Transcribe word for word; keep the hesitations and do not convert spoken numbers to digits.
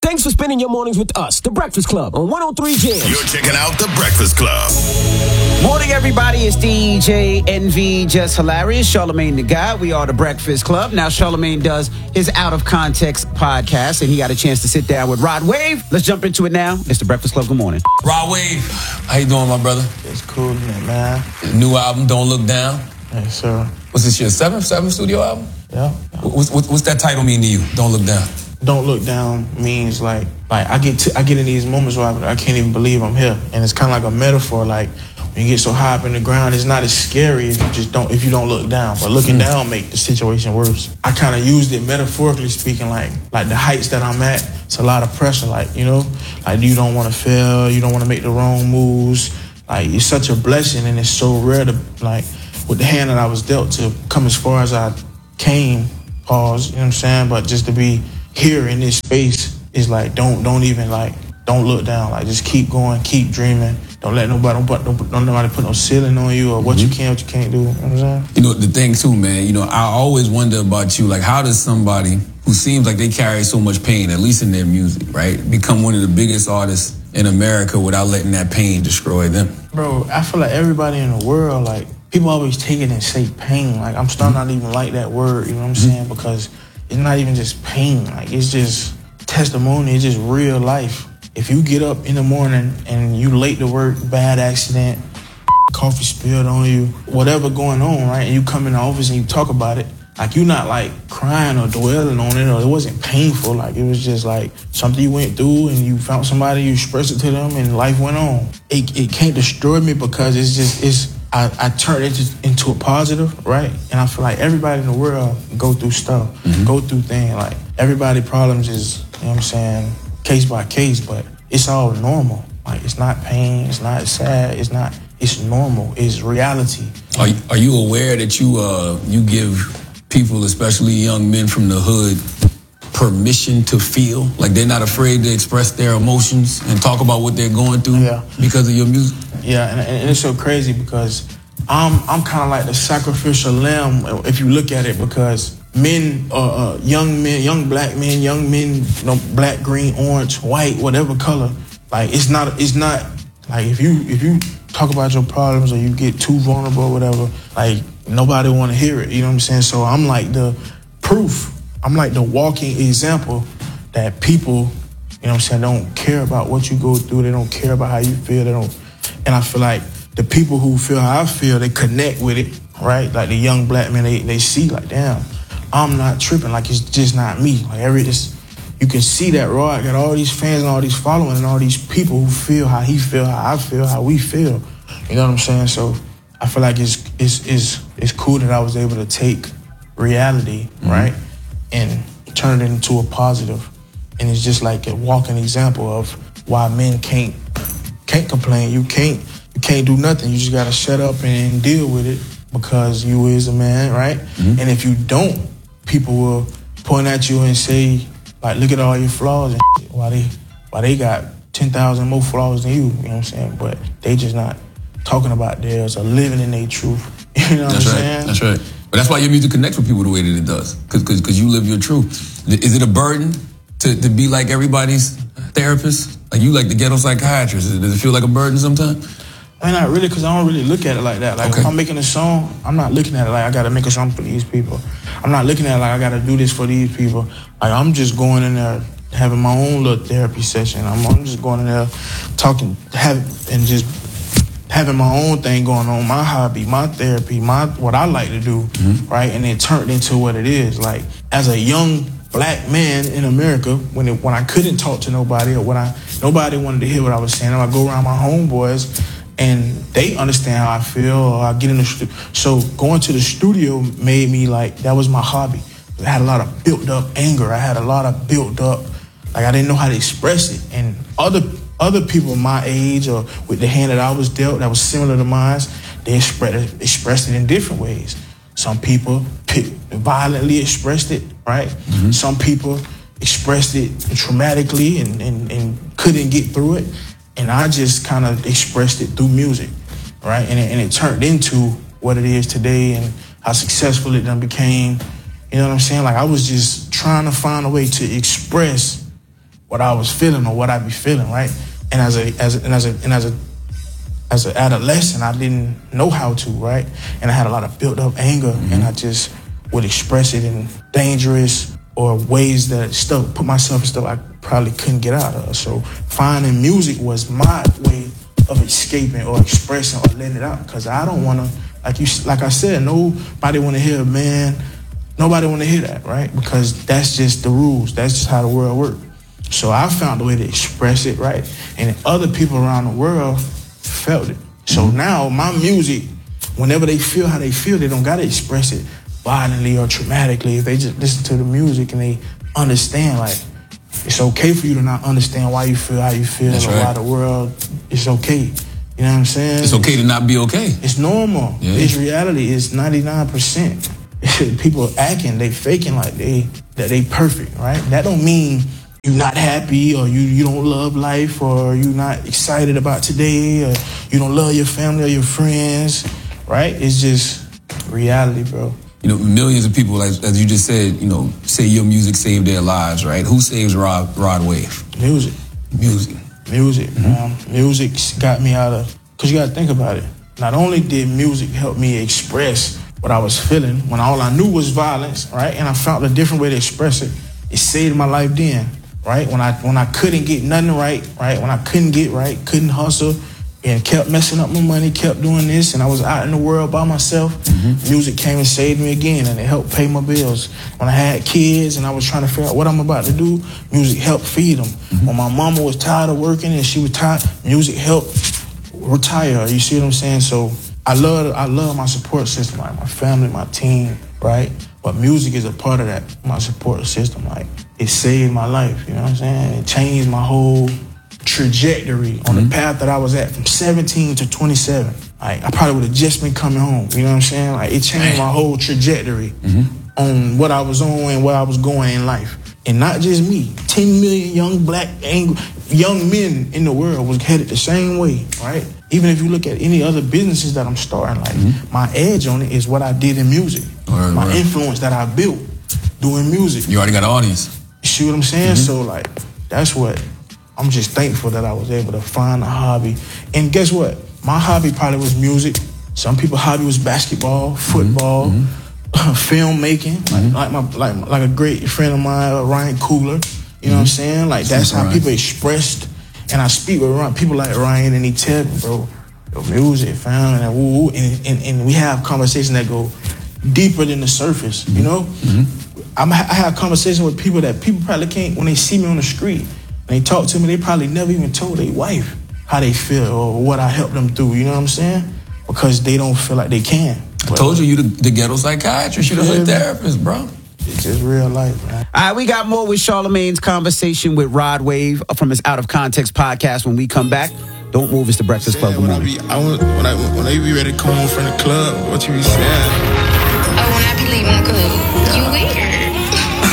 Thanks for spending your mornings with us, The Breakfast Club on one oh three Jams. You're checking out The Breakfast Club. Morning, everybody. It's D J Envy, Just Hilarious, Charlamagne the Guy. We are The Breakfast Club. Now, Charlamagne does his Out of Context podcast, and he got a chance to sit down with Rod Wave. Let's jump into it now. It's The Breakfast Club. Good morning. Rod Wave, how you doing, my brother? It's cool, man. New album, Don't Look Down. Yes, sir. What's this, your seventh, seventh studio album? Yeah. What's, what's, what's that title mean to you, Don't Look Down? Don't look down means like, like I get to, I get in these moments where I, I can't even believe I'm here, and it's kind of like a metaphor. Like when you get so high up in the ground, it's not as scary if you just don't if you don't look down. But looking down make the situation worse. I kind of used it metaphorically speaking, like like the heights that I'm at. It's a lot of pressure, like you know, like you don't want to fail, you don't want to make the wrong moves. Like it's such a blessing, and it's so rare to like with the hand that I was dealt to come as far as I came. Pause, you know what I'm saying? But just to be here in this space is like don't don't even like don't look down, like just keep going, keep dreaming. Don't let nobody don't, don't, don't nobody put no ceiling on you or what mm-hmm. you can, what you can't do. You know what I'm saying? You know the thing too, man. You know I always wonder about you, like how does somebody who seems like they carry so much pain, at least in their music, right, become one of the biggest artists in America without letting that pain destroy them? Bro, I feel like everybody in the world, like people always take it and say pain. Like I'm starting mm-hmm. not even like that word. You know what I'm mm-hmm. saying? Because it's not even just pain, like it's just testimony, it's just real life. If you get up in the morning and you late to work, bad accident, coffee spilled on you, whatever going on, right? And you come in the office and you talk about it, like you're not like crying or dwelling on it, or it wasn't painful, like it was just like something you went through and you found somebody, you expressed it to them and life went on. It, it can't destroy me because it's just, it's, I, I turned it into a positive, right? And I feel like everybody in the world go through stuff, mm-hmm. go through things. Like everybody problems is, you know what I'm saying, case by case, but it's all normal. Like it's not pain, it's not sad, it's not, it's normal, it's reality. Are you, are you aware that you uh you give people, especially young men from the hood, permission to feel? Like they're not afraid to express their emotions and talk about what they're going through yeah. because of your music? Yeah, and, and it's so crazy because I'm I'm kind of like the sacrificial lamb if you look at it, because men, uh, uh, young men, young black men, young men, you know, black, green, orange, white, whatever color, like it's not it's not like if you if you talk about your problems or you get too vulnerable or whatever, like nobody want to hear it. You know what I'm saying? So I'm like the proof. I'm like the walking example that people, you know what I'm saying, don't care about what you go through. They don't care about how you feel. They don't. And I feel like the people who feel how I feel, they connect with it, right? Like the young black men, they, they see like, damn, I'm not tripping. Like it's just not me. Like every, it's, you can see that Rod got all these fans and all these following and all these people who feel how he feel, how I feel, how we feel. You know what I'm saying? So I feel like it's it's it's it's cool that I was able to take reality, mm-hmm. right, and turn it into a positive. And it's just like a walking example of why men can't can't complain. You can't you can't do nothing. You just gotta shut up and deal with it because you is a man, right? Mm-hmm. And if you don't, people will point at you and say, like, look at all your flaws and shit. Why they why they got ten thousand more flaws than you, you know what I'm saying? But they just not talking about theirs or living in their truth. You know what that's I'm right. saying? That's right. But that's why your music connects with people the way that it does, because because you live your truth. Is it a burden to, to be like everybody's therapist? Like you like the ghetto psychiatrist? Does it feel like a burden sometimes? I mean, not really, because I don't really look at it like that. Like, okay. If I'm making a song, I'm not looking at it like I got to make a song for these people. I'm not looking at it like I got to do this for these people. Like, I'm just going in there having my own little therapy session. I'm, I'm just going in there talking, have, and just having my own thing going on, my hobby, my therapy, my what I like to do, mm-hmm. right? And it turned into what it is. Like, as a young black man in America, when it, when I couldn't talk to nobody or when I nobody wanted to hear what I was saying, I would go around my homeboys and they understand how I feel, or I get in the studio. So going to the studio made me like, that was my hobby. I had a lot of built up anger. I had a lot of built up, like I didn't know how to express it. And other other people my age or with the hand that I was dealt that was similar to mine, they expressed, expressed it in different ways. Some people violently expressed it, right? Mm-hmm. Some people expressed it traumatically and, and, and couldn't get through it. And I just kind of expressed it through music, right? And it, and it turned into what it is today and how successful it done became. You know what I'm saying? Like I was just trying to find a way to express what I was feeling or what I be feeling, right? And as a as a, and as a and as a as an adolescent, I didn't know how to, right? And I had a lot of built up anger, mm-hmm. and I just would express it in dangerous or ways that stuff put myself in stuff I probably couldn't get out of. So finding music was my way of escaping or expressing or letting it out, because I don't want to, like you, like I said, nobody want to hear, man, nobody want to hear that, right? Because that's just the rules. That's just how the world works. So I found a way to express it, right? And other people around the world felt it. So now my music, whenever they feel how they feel, they don't got to express it violently or traumatically. If they just listen to the music and they understand, like, it's okay for you to not understand why you feel how you feel. That's or right. Why the world, it's okay. You know what I'm saying? It's okay to not be okay. It's normal. Yeah. It's reality. It's ninety-nine percent. People acting, they faking like they that they perfect, right? That don't mean you're not happy or you, you don't love life or you're not excited about today or you don't love your family or your friends, right? It's just reality, bro. You know, millions of people, as, as you just said, you know, say your music saved their lives, right? Who saves Rod, Rod Wave? Music. Music. Music, mm-hmm. man. Music got me out of, because you got to think about it. Not only did music help me express what I was feeling when all I knew was violence, right? And I found a different way to express it. It saved my life then, right? When I when I couldn't get nothing right, right? When I couldn't get right, couldn't hustle, and kept messing up my money, kept doing this, and I was out in the world by myself, mm-hmm. music came and saved me again, and it helped pay my bills. When I had kids and I was trying to figure out what I'm about to do, music helped feed them. Mm-hmm. When my mama was tired of working and she was tired, music helped retire her. You see what I'm saying? So I love I love my support system, like my family, my team, right? But music is a part of that, my support system. Like, it saved my life, you know what I'm saying? It changed my whole trajectory on mm-hmm. the path that I was at from seventeen to twenty-seven. Like, I probably would have just been coming home, you know what I'm saying? Like, it changed my whole trajectory mm-hmm. on what I was on and where I was going in life. And not just me, ten million young black, angry, young men in the world was headed the same way, right? Even if you look at any other businesses that I'm starting, like, mm-hmm. my edge on it is what I did in music. Right, my right. influence that I built doing music. You already got an audience. You see what I'm saying? Mm-hmm. So, like, that's what, I'm just thankful that I was able to find a hobby. And guess what? My hobby probably was music. Some people's hobby was basketball, football, mm-hmm. filmmaking. Mm-hmm. Like, like my like like a great friend of mine, Ryan Coogler. You know mm-hmm. what I'm saying? Like, that's how people expressed. And I speak with people like Ryan, and he tell me, bro, your music, fam, and woo, and, and and we have conversations that go deeper than the surface. Mm-hmm. You know, mm-hmm. I'm, I have conversations with people that people probably can't, when they see me on the street and they talk to me, they probably never even told their wife how they feel or what I helped them through. You know what I'm saying? Because they don't feel like they can. I told you, you the, the ghetto psychiatrist, you the hood therapist, bro. It's just real life, man. All right, we got more with Charlamagne's conversation with Rod Wave from his Out of Context podcast when we come back. Don't move, it's the Breakfast Club. When I, be, I was, when, I, when I be ready to come home from the club, what you be saying? Oh, when I be leaving the club, you weird.